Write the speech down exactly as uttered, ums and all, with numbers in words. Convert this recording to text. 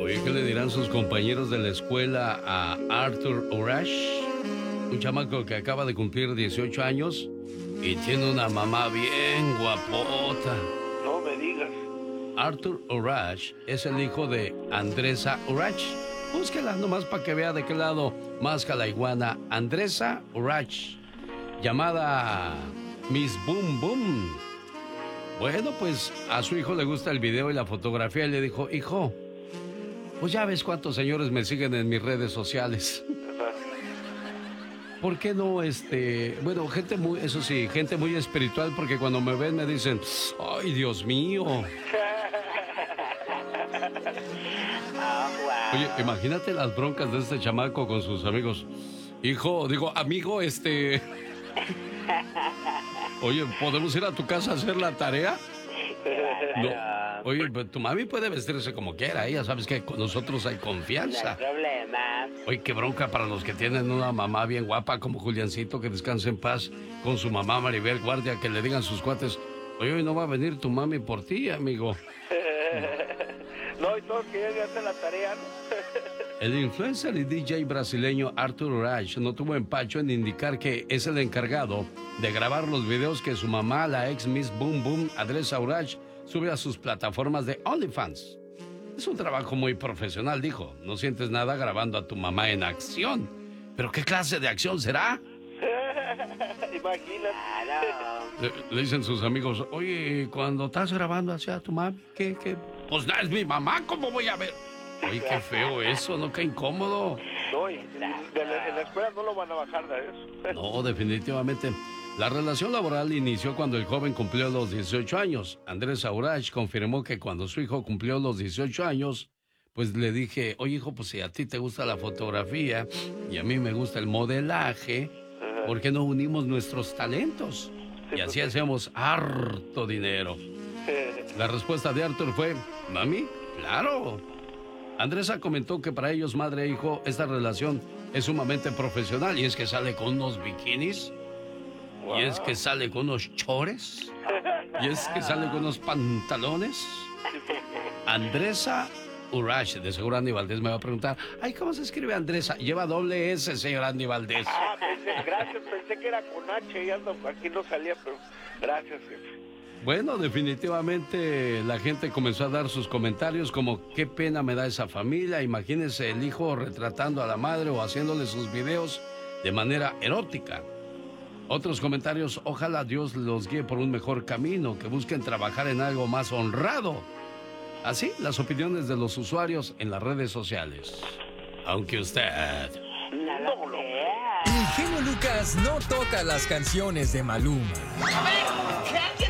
Oye, ¿qué le dirán sus compañeros de la escuela a Arthur Urash? Un chamaco que acaba de cumplir dieciocho años y tiene una mamá bien guapota. No me digas. Arthur Urash es el hijo de Andresa Urash. Búsquela nomás para que vea de qué lado más la iguana. Andresa Urash, llamada Miss Boom Boom. Bueno, pues a su hijo le gusta el video y la fotografía y le dijo, hijo, pues ya ves cuántos señores me siguen en mis redes sociales. ¿Por qué no, este, bueno, gente muy, eso sí, gente muy espiritual, porque cuando me ven me dicen, ay, Dios mío. Oye, imagínate las broncas de este chamaco con sus amigos. Hijo, digo, amigo, este... Oye, ¿podemos ir a tu casa a hacer la tarea? No. Oye, tu mami puede vestirse como quiera, ¿eh? Ya sabes que con nosotros hay confianza. No hay problema. Oye, qué bronca para los que tienen una mamá bien guapa como Juliancito, que descanse en paz, con su mamá Maribel Guardia, que le digan sus cuates, oye, hoy no va a venir tu mami por ti, amigo. No, y todos que llegue a hacer la tarea, ¿no? El influencer y D J brasileño Arthur Urash no tuvo empacho en indicar que es el encargado de grabar los videos que su mamá, la ex Miss Boom Boom, Andresa Urash, sube a sus plataformas de OnlyFans. Es un trabajo muy profesional, dijo. No sientes nada grabando a tu mamá en acción. ¿Pero qué clase de acción será? Imagínate. Le, le dicen sus amigos, oye, cuando estás grabando hacia tu mamá, ¿qué, qué? Pues no es mi mamá, ¿cómo voy a ver? Oye, qué feo eso, ¿no? Qué incómodo. No, y de la, en la escuela no lo van a bajar de eso. No, definitivamente. La relación laboral inició cuando el joven cumplió los dieciocho años. Andrés Urash confirmó que cuando su hijo cumplió los dieciocho años, pues le dije, oye, hijo, pues si a ti te gusta la fotografía y a mí me gusta el modelaje, ¿por qué no unimos nuestros talentos? Y así hacemos harto dinero. La respuesta de Arthur fue, mami, claro. Andresa comentó que para ellos, madre e hijo, esta relación es sumamente profesional y es que sale con unos bikinis, wow. Y es que sale con unos chores, y es que sale con unos pantalones. Andresa Urash, de seguro Andy Valdés me va a preguntar, ay, ¿cómo se escribe Andresa? Lleva doble S, señor Andy Valdés. Ah, pensé, gracias, pensé que era con H y ando, aquí no salía, pero gracias, jefe. Bueno, definitivamente la gente comenzó a dar sus comentarios como qué pena me da esa familia, imagínense el hijo retratando a la madre o haciéndole sus videos de manera erótica. Otros comentarios, ojalá Dios los guíe por un mejor camino, que busquen trabajar en algo más honrado. Así, las opiniones de los usuarios en las redes sociales. Aunque usted... No lo El genio Lucas no toca las canciones de Maluma. A ver, que alguien